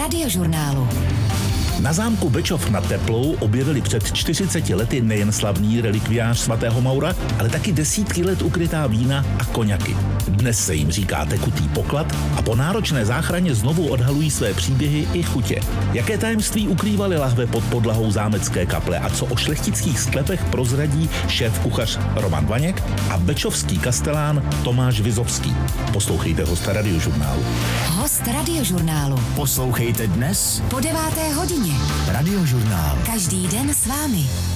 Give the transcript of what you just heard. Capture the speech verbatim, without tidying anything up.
Radiožurnálu. Na zámku Bečov nad Teplou objevili před čtyřiceti lety nejen slavný relikviář svatého Maura, ale taky desítky let ukrytá vína a koňaky. Dnes se jim říká tekutý poklad a po náročné záchraně znovu odhalují své příběhy i chutě. Jaké tajemství ukrývaly lahve pod podlahou zámecké kaple a co o šlechtických sklepech prozradí šéf kuchař Roman Vaněk a bečovský kastelán Tomáš Vizovský. Poslouchejte hosta Radiožurnálu. Host Radiožurnálu. Poslouchejte dnes Po deváté hodině. Radiožurnál. Každý den s vámi.